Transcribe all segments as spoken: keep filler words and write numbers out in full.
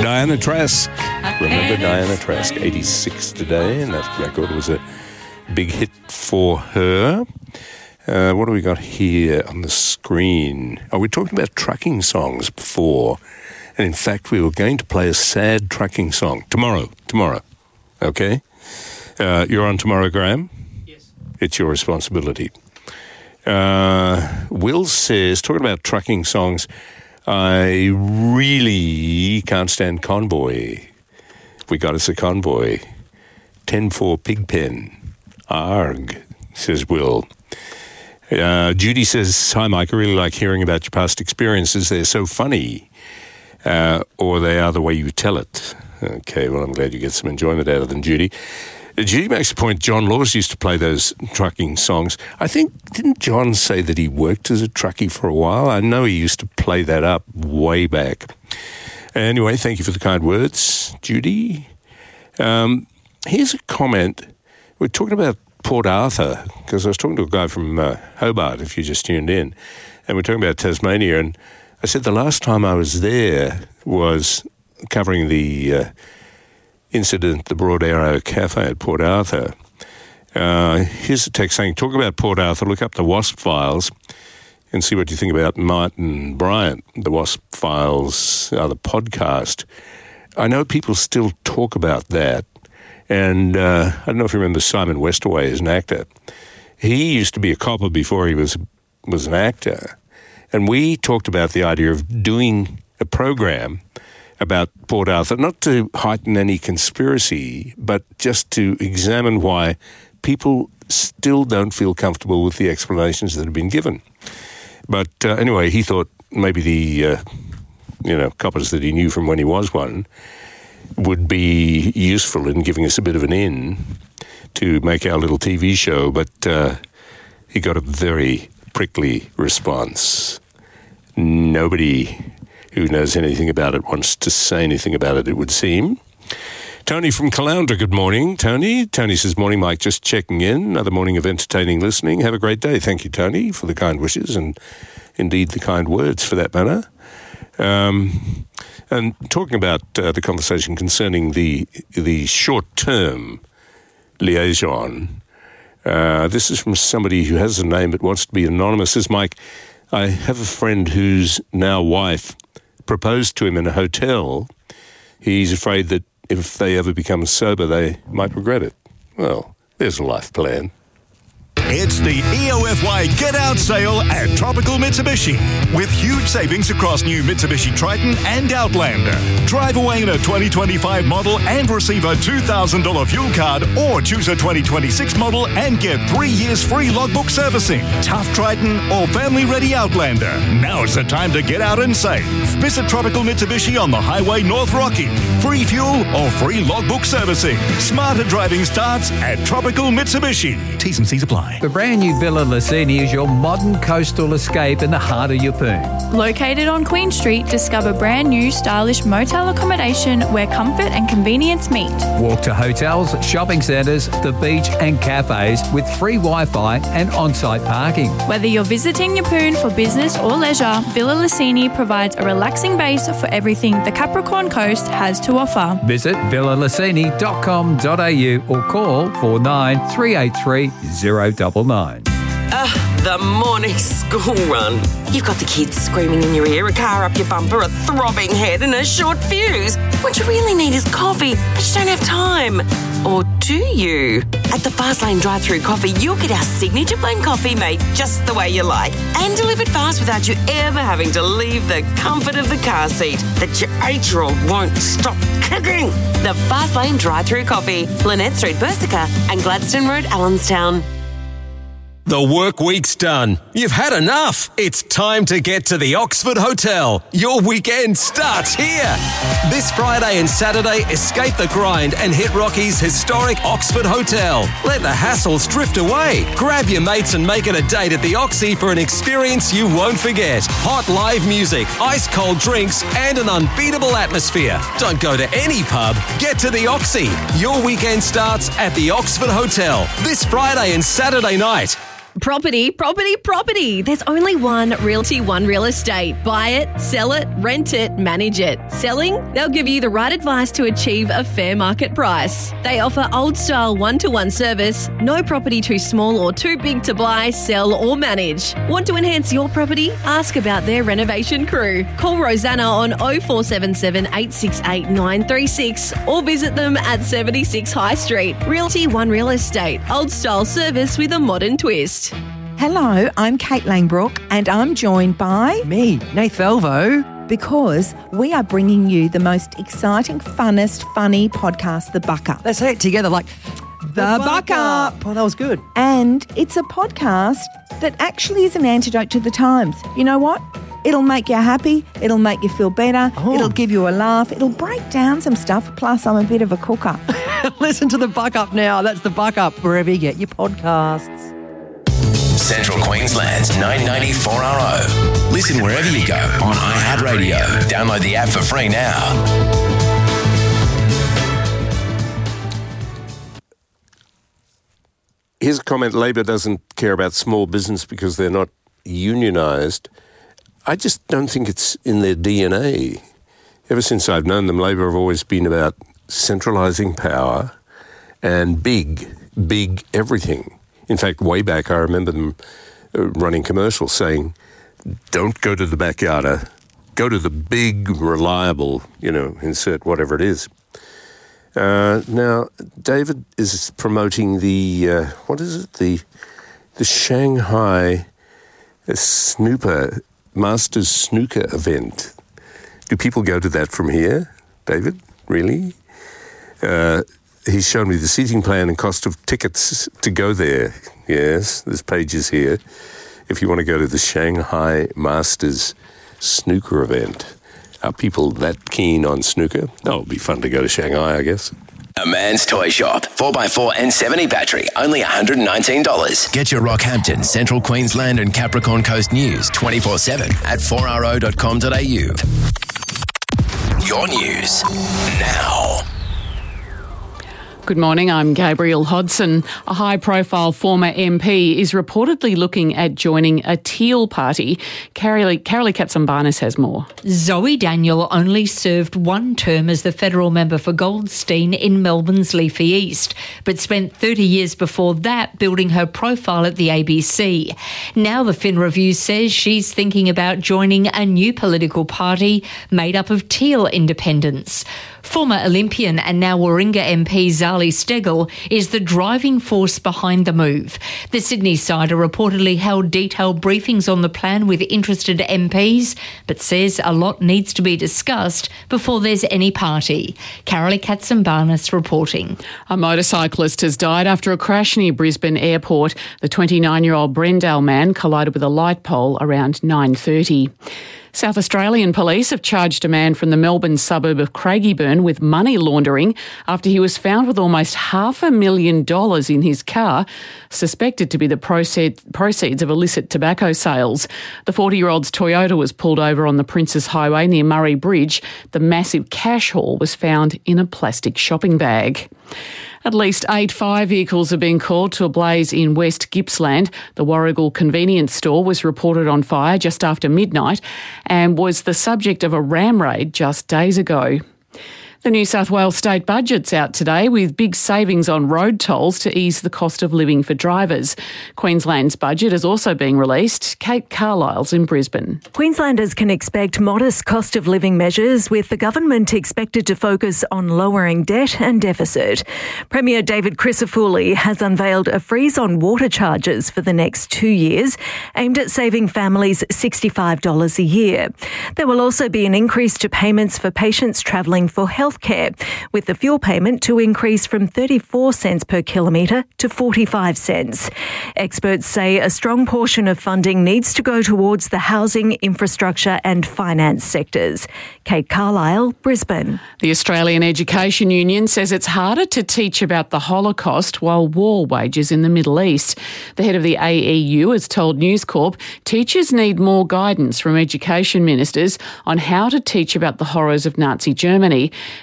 Diana Trask. Remember Diana Trask, eighty-six today, and that record was a big hit for her. Uh, what do we got here on the screen? Oh, we talked about trucking songs before, and in fact, we were going to play a sad trucking song tomorrow. Tomorrow, okay? Uh, you're on tomorrow, Graham? Yes. It's your responsibility. Uh, Will says, talking about trucking songs, I really can't stand Convoy. We got us a Convoy. ten four Pigpen. Arg, says Will. Uh, Judy says, hi, Mike, I really like hearing about your past experiences. They're so funny. Uh, or they are the way you tell it. Okay, well, I'm glad you get some enjoyment out of them, Judy. Judy makes a point, John Laws used to play those trucking songs. I think, didn't John say that he worked as a truckie for a while? I know he used to play that up way back. Anyway, thank you for the kind words, Judy. Um, here's a comment. We're talking about Port Arthur, because I was talking to a guy from uh, Hobart, if you just tuned in, and we're talking about Tasmania, and I said the last time I was there was covering the uh, incident at the Broad Arrow Cafe at Port Arthur. Uh, here's a text saying, talk about Port Arthur, look up the WASP files and see what you think about Martin Bryant. The WASP files are the podcast. I know people still talk about that, and uh, I don't know if you remember Simon Westaway as an actor. He used to be a copper before he was was an actor, and we talked about the idea of doing a program about Port Arthur, not to heighten any conspiracy, but just to examine why people still don't feel comfortable with the explanations that have been given. But uh, anyway, he thought maybe the, uh, you know, coppers that he knew from when he was one would be useful in giving us a bit of an in to make our little T V show, but uh, he got a very prickly response. Nobody who knows anything about it wants to say anything about it, it would seem. Tony from Caloundra, good morning. Tony. Tony says, morning, Mike, just checking in. Another morning of entertaining listening. Have a great day. Thank you, Tony, for the kind wishes and indeed the kind words for that matter. Um, and talking about uh, the conversation concerning the the short-term liaison, uh, this is from somebody who has a name but wants to be anonymous. Says, Mike, I have a friend whose now wife proposed to him in a hotel. He's afraid that if they ever become sober, they might regret it. Well, there's a life plan. It's the E O F Y Get Out sale at Tropical Mitsubishi. With huge savings across new Mitsubishi Triton and Outlander. Drive away in a twenty twenty-five model and receive a two thousand dollars fuel card, or choose a twenty twenty-six model and get three years free logbook servicing. Tough Triton or family-ready Outlander. Now's the time to get out and save. Visit Tropical Mitsubishi on the Highway North Rocky. Free fuel or free logbook servicing. Smarter driving starts at Tropical Mitsubishi. T's and C's apply. The brand new Villa Lucini is your modern coastal escape in the heart of Yeppoon. Located on Queen Street, discover brand new stylish motel accommodation where comfort and convenience meet. Walk to hotels, shopping centres, the beach and cafes with free Wi-Fi and on-site parking. Whether you're visiting Yeppoon for business or leisure, Villa Lucini provides a relaxing base for everything the Capricorn Coast has to offer. Visit villa lucini dot com dot a u or call four nine three eight three zero nine nine. Ugh, the morning school run. You've got the kids screaming in your ear, a car up your bumper, a throbbing head and a short fuse. What you really need is coffee, but you don't have time. Or do you? At the Fastlane drive-thru coffee, you'll get our signature blend coffee made just the way you like and delivered fast without you ever having to leave the comfort of the car seat that your eight-year-old won't stop kicking. The Fastlane drive-thru coffee, Lynette Street, Bersica and Gladstone Road, Allenstown. The work week's done. You've had enough. It's time to get to the Oxford Hotel. Your weekend starts here. This Friday and Saturday, escape the grind and hit Rocky's historic Oxford Hotel. Let the hassles drift away. Grab your mates and make it a date at the Oxy for an experience you won't forget. Hot live music, ice cold drinks, and an unbeatable atmosphere. Don't go to any pub. Get to the Oxy. Your weekend starts at the Oxford Hotel this Friday and Saturday night. Property, property, property. There's only one Realty One Real Estate. Buy it, sell it, rent it, manage it. Selling? They'll give you the right advice to achieve a fair market price. They offer old-style one-to-one service, no property too small or too big to buy, sell or manage. Want to enhance your property? Ask about their renovation crew. Call Rosanna on oh four seven seven, eight six eight, nine three six or visit them at seventy-six High Street. Realty One Real Estate. Old-style service with a modern twist. Hello, I'm Kate Langbrook and I'm joined by... Me, Nath Elvo. Because we are bringing you the most exciting, funnest, funny podcast, The Buck Up. Let's say it together like... The, the Buck, Buck Up. Up. Oh, that was good. And it's a podcast that actually is an antidote to the times. You know what? It'll make you happy. It'll make you feel better. Oh. It'll give you a laugh. It'll break down some stuff. Plus, I'm a bit of a cooker. Listen to The Buck Up now. That's The Buck Up, wherever you get your podcasts. Central Queensland's nine ninety four R O. Listen wherever you go on iHeartRadio. Download the app for free now. Here's a comment. Labor doesn't care about small business because they're not unionised. I just don't think it's in their D N A. Ever since I've known them, Labor have always been about centralising power and big, big everything. In fact, way back, I remember them running commercials saying, don't go to the backyarder, go to the big, reliable, you know, insert whatever it is. Uh, now, David is promoting the, uh, what is it, the the Shanghai Snooper, Masters Snooker event. Do people go to that from here, David? Really? Uh, he's shown me the seating plan and cost of tickets to go there. Yes, there's pages here. If you want to go to the Shanghai Masters Snooker event. Are people that keen on snooker? Oh, it'll be fun to go to Shanghai, I guess. A Man's Toy Shop. four by four and seventy battery. Only one hundred nineteen dollars. Get your Rockhampton, Central Queensland and Capricorn Coast news twenty-four seven at four r o dot com dot a u. Your news now. Good morning, I'm Gabrielle Hodson. A high-profile former M P is reportedly looking at joining a Teal party. Carolee, Carolee Katsambarnis has more. Zoe Daniel only served one term as the federal member for Goldstein in Melbourne's Leafy East, but spent thirty years before that building her profile at the A B C. Now the Fin Review says she's thinking about joining a new political party made up of Teal independents. Former Olympian and now Warringah M P Zali Steggall is the driving force behind the move. The Sydney Sider reportedly held detailed briefings on the plan with interested M Ps, but says a lot needs to be discussed before there's any party. Carolee Katsambarnis reporting. A motorcyclist has died after a crash near Brisbane Airport. The twenty-nine-year-old Brendale man collided with a light pole around nine thirty. South Australian police have charged a man from the Melbourne suburb of Craigieburn with money laundering after he was found with almost half a million dollars in his car, suspected to be the proceeds of illicit tobacco sales. The forty-year-old's Toyota was pulled over on the Princes Highway near Murray Bridge. The massive cash haul was found in a plastic shopping bag. At least eight fire vehicles have been called to a blaze in West Gippsland. The Warrigal convenience store was reported on fire just after midnight and was the subject of a ram raid just days ago. The New South Wales state budget's out today with big savings on road tolls to ease the cost of living for drivers. Queensland's budget is also being released. Kate Carlisle's in Brisbane. Queenslanders can expect modest cost of living measures, with the government expected to focus on lowering debt and deficit. Premier David Crisafulli has unveiled a freeze on water charges for the next two years, aimed at saving families sixty-five dollars a year. There will also be an increase to payments for patients travelling for health care, with the fuel payment to increase from thirty-four cents per kilometre to forty-five cents. Experts say a strong portion of funding needs to go towards the housing, infrastructure and finance sectors. Kate Carlisle, Brisbane. The Australian Education Union says it's harder to teach about the Holocaust while war wages in the Middle East. The head of the A E U has told News Corp teachers need more guidance from education ministers on how to teach about the horrors of Nazi Germany.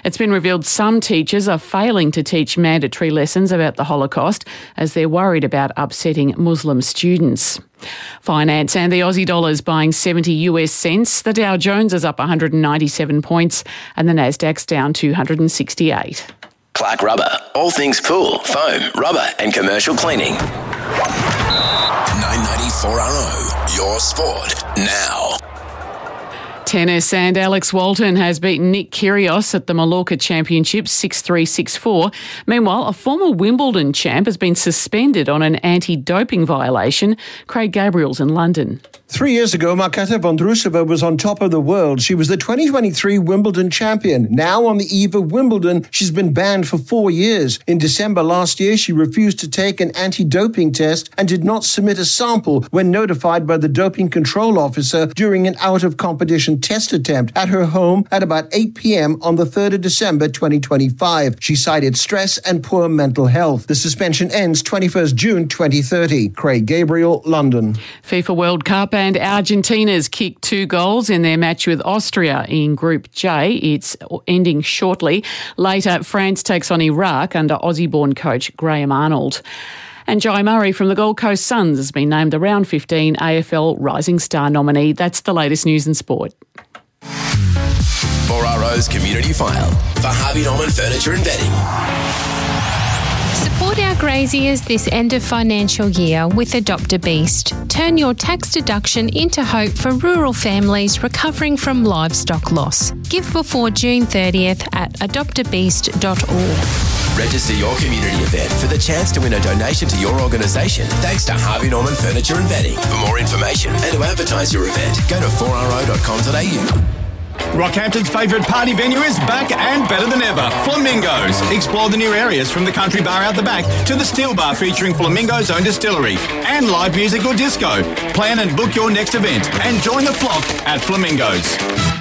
It's been revealed some teachers are failing to teach mandatory lessons about the Holocaust as they're worried about upsetting Muslim students. Finance and the Aussie dollar is buying seventy US cents. The Dow Jones is up one hundred ninety-seven points and the Nasdaq's down two hundred sixty-eight. Clark Rubber. All things pool, foam, rubber and commercial cleaning. nine ninety-four R O, your sport now. Tennis, and Alex Walton has beaten Nick Kyrgios at the Mallorca Championship six three, six four. Meanwhile, a former Wimbledon champ has been suspended on an anti-doping violation. Craig Gabriel's in London. Three years ago, Marketa Vondrousova was on top of the world. She was the twenty twenty-three Wimbledon champion. Now, on the eve of Wimbledon, she's been banned for four years. In December last year, she refused to take an anti-doping test and did not submit a sample when notified by the doping control officer during an out-of-competition test attempt at her home at about eight p.m. on the third of December twenty twenty-five. She cited stress and poor mental health. The suspension ends twenty-first of June twenty thirty. Craig Gabriel, London. FIFA World Cup and Argentina's kicked two goals in their match with Austria in Group J. It's ending shortly. Later, France takes on Iraq under Aussie-born coach Graham Arnold. And Jai Murray from the Gold Coast Suns has been named the Round fifteen A F L Rising Star nominee. That's the latest news and sport. four R O's Community File for Harvey Norman Furniture and Bedding. Support our graziers this end of financial year with Adopt a Beast. Turn your tax deduction into hope for rural families recovering from livestock loss. Give before June thirtieth at adopt a beast dot org. Register your community event for the chance to win a donation to your organisation thanks to Harvey Norman Furniture and Bedding. For more information and to advertise your event, go to four r o dot com dot a u. Rockhampton's favourite party venue is back and better than ever. Flamingos. Explore the new areas from the country bar out the back to the steel bar featuring Flamingo's own distillery and live music or disco. Plan and book your next event and join the flock at Flamingos.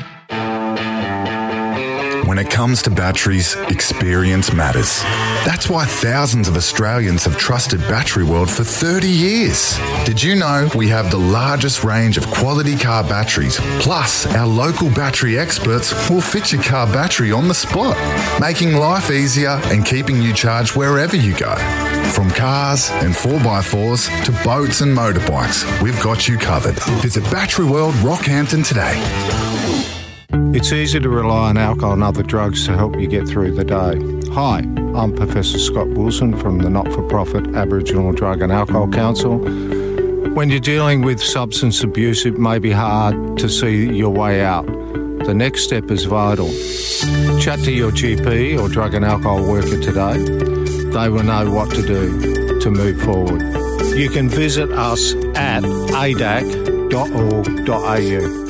When it comes to batteries, experience matters. That's why thousands of Australians have trusted Battery World for thirty years. Did you know we have the largest range of quality car batteries? Plus, our local battery experts will fit your car battery on the spot, making life easier and keeping you charged wherever you go. From cars and four by fours to boats and motorbikes, we've got you covered. Visit Battery World Rockhampton today. It's easy to rely on alcohol and other drugs to help you get through the day. Hi, I'm Professor Scott Wilson from the not-for-profit Aboriginal Drug and Alcohol Council. When you're dealing with substance abuse, it may be hard to see your way out. The next step is vital. Chat to your G P or drug and alcohol worker today. They will know what to do to move forward. You can visit us at a d a c dot org dot a u.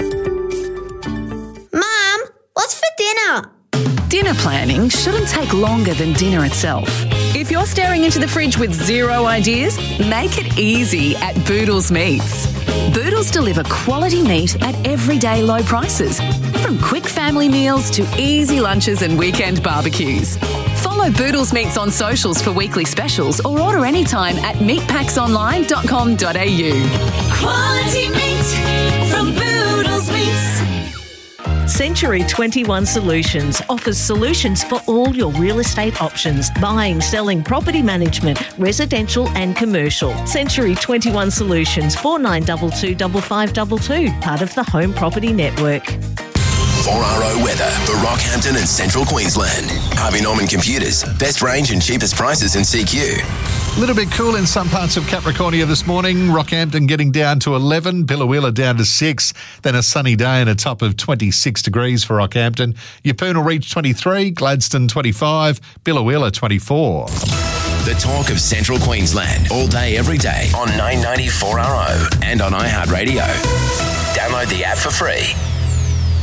Dinner planning shouldn't take longer than dinner itself. If you're staring into the fridge with zero ideas, make it easy at Boodles Meats. Boodles deliver quality meat at everyday low prices, from quick family meals to easy lunches and weekend barbecues. Follow Boodles Meats on socials for weekly specials or order anytime at meat packs online dot com dot a u. Quality meat from Boodles Meats. Century twenty-one Solutions offers solutions for all your real estate options: buying, selling, property management, residential and commercial. Century twenty-one Solutions, four nine two two, five five two two, part of the Home Property Network. four R O weather for Rockhampton and Central Queensland. Harvey Norman Computers. Best range and cheapest prices in C Q. A little bit cool in some parts of Capricornia this morning. Rockhampton getting down to eleven, Billawheeler down to six, then a sunny day and a top of twenty-six degrees for Rockhampton. Yeppoon will reach twenty-three, Gladstone twenty-five, Billawheeler twenty-four. The talk of Central Queensland, all day, every day on nine ninety-four R O and on iHeartRadio. Download the app for free.